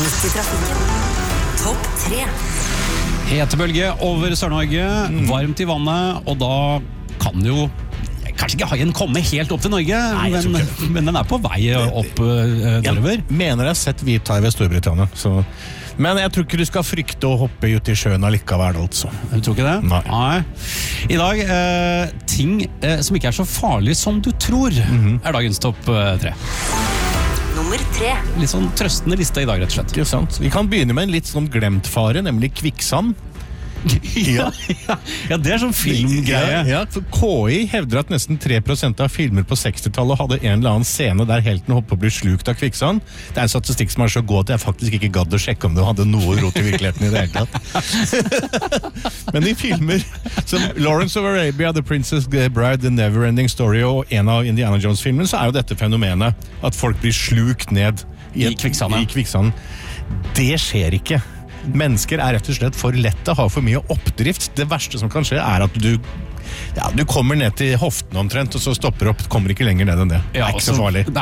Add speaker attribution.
Speaker 1: Midt i trafikken. Topp 3.
Speaker 2: Hetebølge over Sør-Norge, varmt i vannet, og da kan jo kanskje ikke haien komme helt opp til Norge, men den på vei opp nordover.
Speaker 3: Jeg mener jeg har sett hvithai ved Storbritannia, men jeg tror ikke du skal frykte å hoppe ut i sjøen allikevel, altså.
Speaker 2: Du tror ikke det?
Speaker 3: Nei.
Speaker 2: I dag, ting som ikke så farlig som du tror, dagens topp 3.
Speaker 1: Nummer 3.
Speaker 2: Litt sånn trøstende liste i dag, rett og slett.
Speaker 3: Ikke sant? Vi kan begynne med en litt sånn glemt fare, nemlig kvikksand.
Speaker 2: Ja, det sånn filmgreie.
Speaker 3: Ja, for KI hevder at nesten 3% av filmer på 60-tallet hadde en eller annen scene der helten hopper og blir slukt av kvikksand. Det en statistikk som så god at jeg faktisk ikke gadd å sjekke om det hadde noe rot i virkeligheten i det hele tatt. Men i filmer som Lawrence of Arabia, The Princess Bride, The Neverending Story og en av Indiana Jones-filmen, så jo dette fenomenet at folk blir slukt ned i kvikksanden. Det skjer ikke. Mennesker rett og slett for lette, har for mye oppdrift. Det verste som kan skje at du kommer ned til hoften omtrent, og så stopper opp, kommer ikke lenger ned enn det. Det ikke så farlig.